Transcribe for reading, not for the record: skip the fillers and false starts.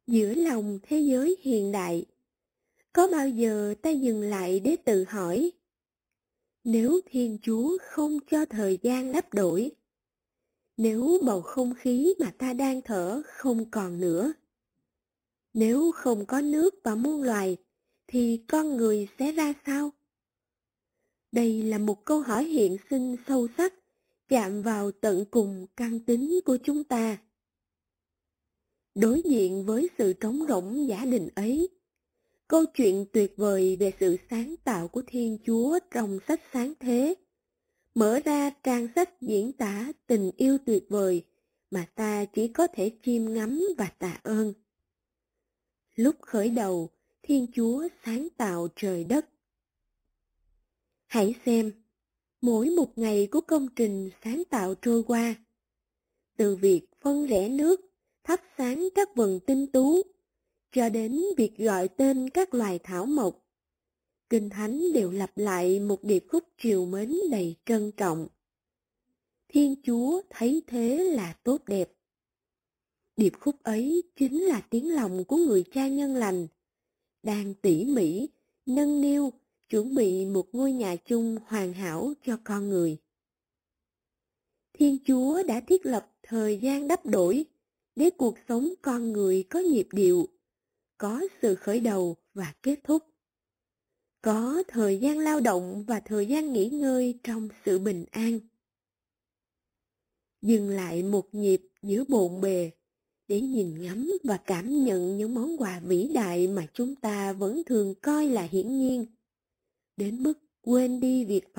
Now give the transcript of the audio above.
Giữa lòng thế giới hiện đại, có bao giờ ta dừng lại để tự hỏi, nếu Thiên Chúa không cho thời gian đắp đổi, nếu bầu không khí mà ta đang thở không còn nữa, nếu không có nước và muôn loài, thì con người sẽ ra sao? Đây là một câu hỏi hiện sinh sâu sắc, chạm vào tận cùng căn tính của chúng ta. Đối diện với sự trống rỗng giả định ấy, câu chuyện tuyệt vời về sự sáng tạo của Thiên Chúa trong sách Sáng Thế mở ra trang sách diễn tả tình yêu tuyệt vời mà ta chỉ có thể chiêm ngắm và tạ ơn. Lúc khởi đầu, Thiên Chúa sáng tạo trời đất. Hãy xem, mỗi một ngày của công trình sáng tạo trôi qua, từ việc phân rẽ nước, thắp sáng các vần tinh tú, cho đến việc gọi tên các loài thảo mộc, Kinh Thánh đều lặp lại một điệp khúc trìu mến đầy trân trọng. Thiên Chúa thấy thế là tốt đẹp. Điệp khúc ấy chính là tiếng lòng của người cha nhân lành, đang tỉ mỉ, nâng niu, chuẩn bị một ngôi nhà chung hoàn hảo cho con người. Thiên Chúa đã thiết lập thời gian đắp đổi để cuộc sống con người có nhịp điệu, có sự khởi đầu và kết thúc, có thời gian lao động và thời gian nghỉ ngơi trong sự bình an. Dừng lại một nhịp giữa bộn bề để nhìn ngắm và cảm nhận những món quà vĩ đại mà chúng ta vẫn thường coi là hiển nhiên, đến mức quên đi việc